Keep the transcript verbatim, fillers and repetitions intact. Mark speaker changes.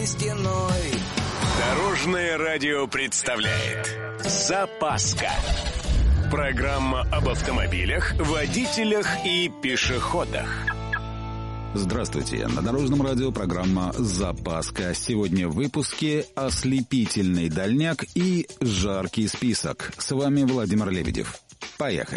Speaker 1: день стеной.
Speaker 2: Дорожное радио представляет «Запаска». Программа об автомобилях, водителях и пешеходах.
Speaker 3: Здравствуйте. На Дорожном радио программа «Запаска». Сегодня в выпуске ослепительный дальняк и жаркий список. С вами Владимир Лебедев. Поехали.